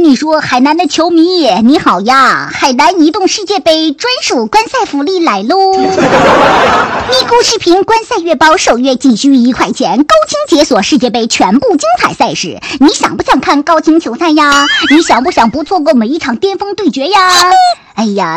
你说，海南的球迷你好呀，海南移动世界杯专属观赛福利来喽！咪咕视频观赛月包首月仅需1块钱，高清解锁世界杯全部精彩赛事。你想不想看高清球赛呀？你想不想不错过每一场巅峰对决呀？哎呀！